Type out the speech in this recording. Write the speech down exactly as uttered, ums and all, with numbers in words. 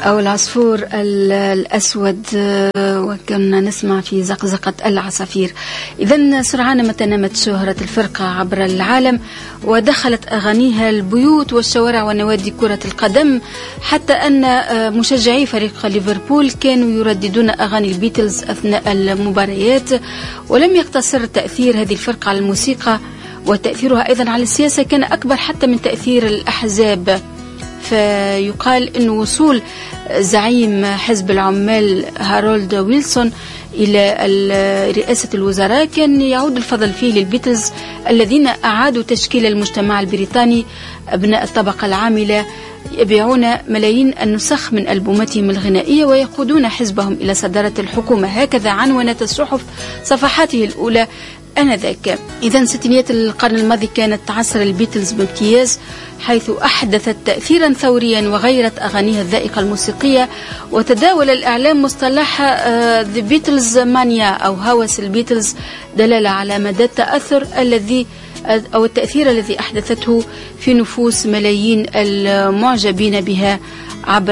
أو العصفور الأسود، وكنا نسمع في زقزقة العصافير. إذن سرعان ما تنامت شهرة الفرقة عبر العالم، ودخلت أغانيها البيوت والشوارع ونوادي كرة القدم، حتى أن مشجعي فريق ليفربول كانوا يرددون أغاني البيتلز أثناء المباريات. ولم يقتصر تأثير هذه الفرقة على الموسيقى، وتأثيرها أيضا على السياسة كان أكبر حتى من تأثير الأحزاب. فيقال أن وصول زعيم حزب العمال هارولد ويلسون إلى رئاسة الوزراء كان يعود الفضل فيه للبيتلز، الذين أعادوا تشكيل المجتمع البريطاني. أبناء الطبقة العاملة يبيعون ملايين النسخ من ألبوماتهم الغنائية ويقودون حزبهم إلى صدارة الحكومة، هكذا عنونت الصحف صفحاته الأولى آنذاك. إذن ستينيات القرن الماضي كانت عصر البيتلز بامتياز، حيث أحدثت تأثيرا ثوريا وغيرت أغانيها الذائقة الموسيقية. وتداول الإعلام مصطلح ذا بيتلز مانيا أو هوس البيتلز، دلالة على مدى التأثر الذي أو التأثير الذي أحدثته في نفوس ملايين المعجبين بها عبر